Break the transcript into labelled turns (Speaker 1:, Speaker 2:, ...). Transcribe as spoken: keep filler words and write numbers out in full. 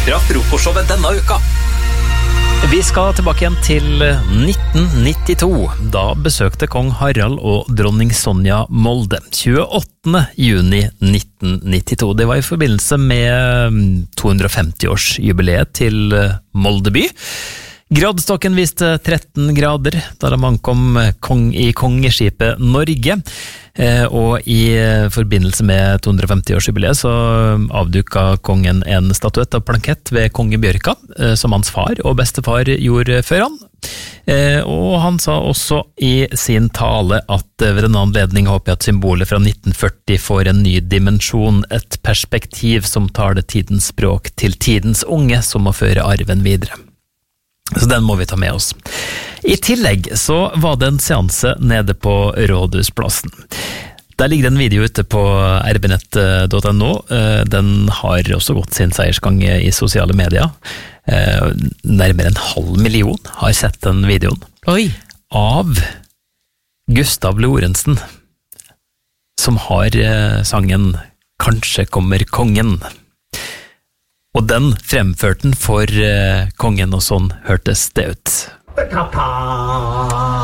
Speaker 1: fra Frokoshowet denne uka. Vi skal tilbake igjen til nitten nittito. Da besøkte kong Harald og dronning Sonja Molde. tjueåttende juni nitten nittito. Det var i forbindelse med to hundre og femti-årsjubileet til Molde by. Gradestokken viste tretten grader da de ankom kong i kongeskipet Norge, og i forbindelse med to hundre og femti-årsjubileet så avduka kongen en statuett av plankett ved kongebjørka, som hans far og bestefar gjorde før han. Og han sa også i sin tale at ved en anledning håper jeg at symbolet fra nitten førti får en ny dimensjon, et perspektiv som tar det tidens språk til tidens unge som må føre arven videre. Så den må vi ta med oss. I tillegg så var det en seanse nede på Rådhusplassen. Der ligger en video ute på r b nett punktum no. Den har også gått sin seiersgang i sosiale medier. Nærmere en halv million har sett den videoen.
Speaker 2: Oi.
Speaker 1: Av Gustav Lorentzen, som har sangen «Kanskje kommer kongen». Og den fremførte den for eh, kongen, og sånn hørtes det ut.
Speaker 3: Ta-ta!